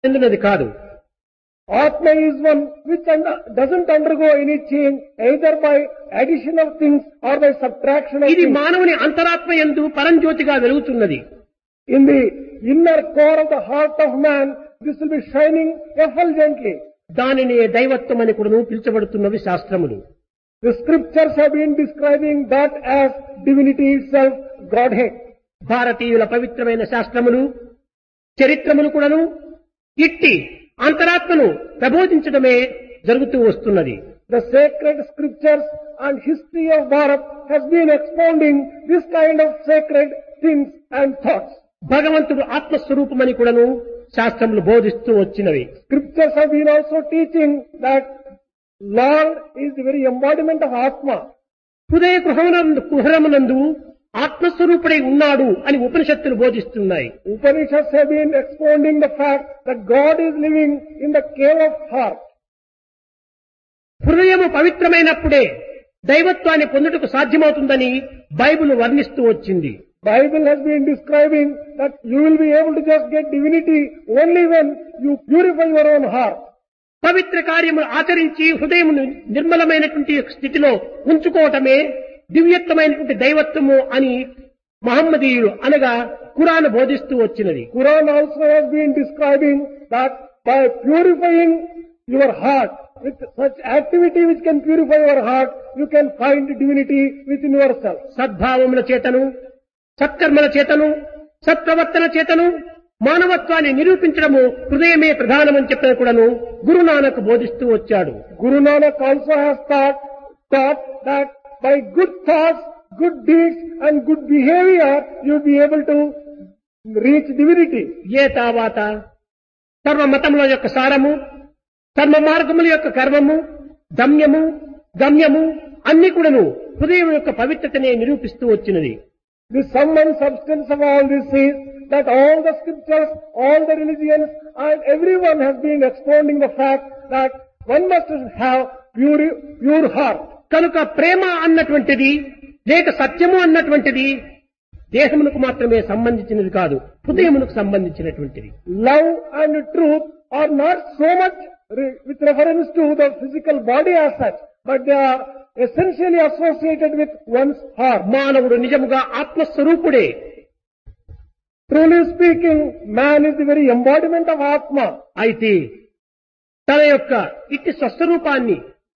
చెందినది కాదు. Atma is one which doesn't undergo any change either by addition of things or by subtraction of ఇది things. మానవుని అంతరాత్మ యందు పరంజ్యోతిగా వెలుగుతున్నది. In the inner core of the heart of man, this will be shining effulgently. దానిని దైవత్వం అని కూడా పిలుచబడుతున్నవి శాస్త్రములు. The scriptures have been describing that as divinity itself, Godhead. భారతీయుల పవిత్రమైన శాస్త్రములు చరిత్రములు కూడాను ఇట్టి అంతరాత్మను ప్రబోధించడమే జరుగుతూ వస్తున్నది. The sacred scriptures and history of Bharat has been expounding this kind of sacred things and thoughts. భగవంతుడు ఆత్మస్వరూపమని కూడాను శాస్త్రములు బోధిస్తూ వచ్చినవి. Scriptures have been also teaching that Lord is the very embodiment of Atma. హృదయ కుహరమునందు ఆత్మస్వరూపుడై ఉన్నాడు అని ఉపనిషత్తులు బోధిస్తున్నాయి. Upanishads have been expounding the fact that God is living in the cave of heart. హృదయము పవిత్రమైనప్పుడే దైవత్వాన్ని పొందుటకు సాధ్యమవుతుందని బైబిల్ వర్ణిస్తూ వచ్చింది. Bible has been describing that you will be able to just get divinity only when you purify your own heart. పవిత్ర కార్యములు ఆచరించి హృదయమును నిర్మలమైనటువంటి స్థితిలో ఉంచుకోవటమే దివ్యత్వమైనటువంటి దైవత్వము అని మహమ్మదీయులు అనగా ఖురాన్ బోధిస్తూ వచ్చినది. Quran also has been describing that by purifying your heart with such activity which can purify your heart, you can find divinity within yourself. సద్భావముల చేతను సత్కర్మల చేతను సత్ప్రవర్తన చేతను మానవత్వాన్ని నిరూపించడము హృదయమే ప్రధానమని చెప్పిన కూడాను గురునానక్ బోధిస్తూ వచ్చాడు. Guru Nanak also has taught that by good thoughts, good deeds and good behavior, you will be able to reach divinity. ఏ తావాత సర్వ మతముల యొక్క సారము సర్వ మార్గముల యొక్క కర్మము గమ్యము గమ్యము అన్ని కూడాను హృదయం యొక్క పవిత్రతనే నిరూపిస్తూ వచ్చినది. The sum and substance of all this is that all the scriptures, all the religions and everyone has been expounding the fact that one must have pure heart. కనుక ప్రేమ అన్నటువంటిది లేక సత్యము అన్నటువంటిది దేహమునకు మాత్రమే సంబంధించినది కాదు, హృదయమునకు సంబంధించినటువంటిది. Love and truth are not so much with reference to the physical body as such, but they are essentially associated with one's heart. మానవుడు నిజముగా ఆత్మస్వరూపుడే. Truly speaking, man is the very embodiment of Atma. అయితే తన యొక్క ఇట్టి స్వస్వరూపాన్ని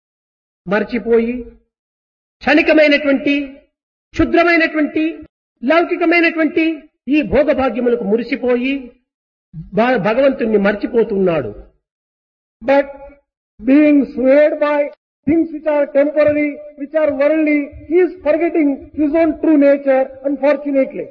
మర్చిపోయి క్షణికమైనటువంటి క్షుద్రమైనటువంటి లౌకికమైనటువంటి ఈ భోగభాగ్యములకు మురిసిపోయి భగవంతుణ్ణి మర్చిపోతున్నాడు. But being swayed by things which are temporary, which are worldly, he is forgetting his own true nature, unfortunately.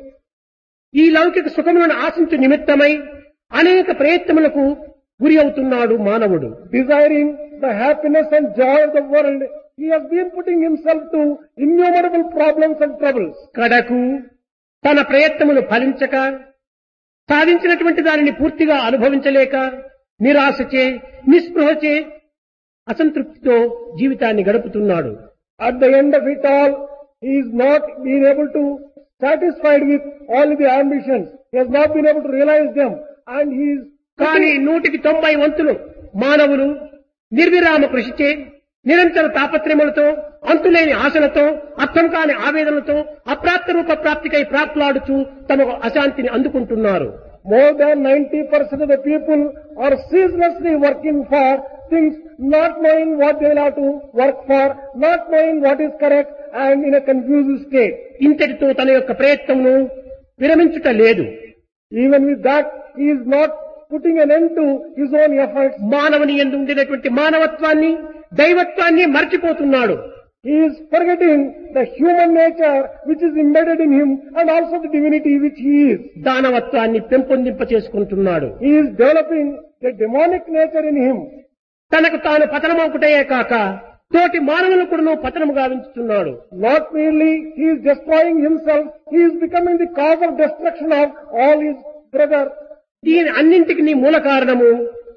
ఈ లౌకిక సుఖములను ఆశించు నిమిత్తమై అనేక ప్రయత్నములకు గురి అవుతున్నాడు మానవుడు. Desiring the happiness and joy of the world, he has been putting himself to innumerable problems and troubles. కడకు తన ప్రయత్నములు ఫలించక సాధించినటువంటి దానిని పూర్తిగా అనుభవించలేక నిరాశచే నిస్పృహచే అసంతృప్తితో జీవితాన్ని గడుపుతున్నాడు. At the end of it all, he is not been able to satisfied with all the ambitions. He has not been able to realize them, and he is. కానీ 100% వంతులు మానవులు నిర్విరామ కృషిచే నిరంతర తాపత్రయములతో అంతులేని ఆశలతో అర్థం కాని ఆవేదనలతో అప్రాప్త రూప ప్రాప్తికై ప్రాప్లాడుచూ తమ అశాంతిని అందుకుంటున్నారు. More than 90% of the people are ceaselessly working for things, not knowing what they will have to work for, not knowing what is correct, and in a confused state. ఇంతటితో తన యొక్క ప్రయత్నమును విరమించుట లేదు. Even with that, he is not putting an end to his own efforts. మానవుని యందు ఉండినటువంటి మానవత్వాన్ని దైవత్వాన్ని మర్చిపోతున్నాడు. He is forgetting the human nature which is embedded in him and also the divinity which he is. దానవత్వాన్ని పెంపొందింప చేసుకుంటున్నాడు. He is developing the demonic nature in him. తనకు తాను పతనమొకటే కాక తోటి మానవులను కూడా పతనము గావించుతున్నాడు. Not merely he is destroying himself, he is becoming the cause of destruction of all his brother. దీని అన్నింటికి మూల కారణము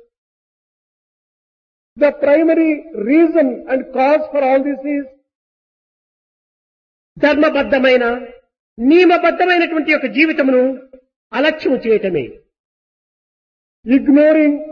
the primary reason and cause for all this is ధర్మబద్ధమైన నియమబద్ధమైనటువంటి యొక్క జీవితమును అలక్ష్యం చేయటమే. ignoring